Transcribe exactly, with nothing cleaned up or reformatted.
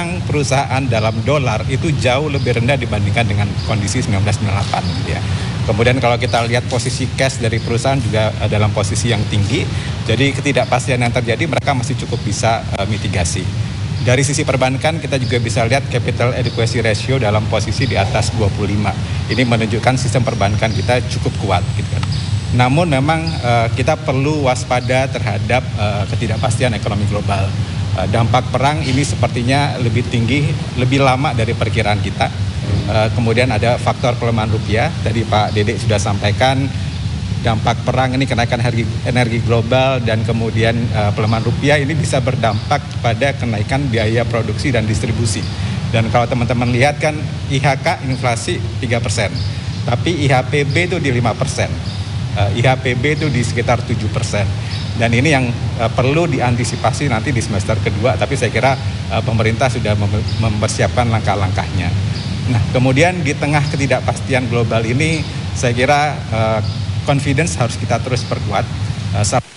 utang perusahaan dalam dolar itu jauh lebih rendah dibandingkan dengan kondisi seribu sembilan ratus sembilan puluh delapan gitu ya. Kemudian kalau kita lihat posisi cash dari perusahaan juga dalam posisi yang tinggi, jadi ketidakpastian yang terjadi mereka masih cukup bisa uh, mitigasi. Dari sisi perbankan kita juga bisa lihat capital adequacy ratio dalam posisi di atas dua puluh lima. Ini menunjukkan sistem perbankan kita cukup kuat gitu kan. Namun memang uh, kita perlu waspada terhadap uh, ketidakpastian ekonomi global. Uh, dampak perang ini sepertinya lebih tinggi, lebih lama dari perkiraan kita. Uh, kemudian ada faktor pelemahan rupiah. Tadi Pak Dede sudah sampaikan dampak perang ini kenaikan energi, energi global dan kemudian uh, pelemahan rupiah ini bisa berdampak pada kenaikan biaya produksi dan distribusi. Dan kalau teman-teman lihat kan I H K inflasi tiga persen, tapi I H P B itu di lima persen. Uh, I H P B itu di sekitar tujuh persen. Dan ini yang uh, perlu diantisipasi nanti di semester kedua, tapi saya kira uh, pemerintah sudah mem- mempersiapkan langkah-langkahnya. Nah, kemudian di tengah ketidakpastian global ini, saya kira uh, confidence harus kita terus perkuat. Uh,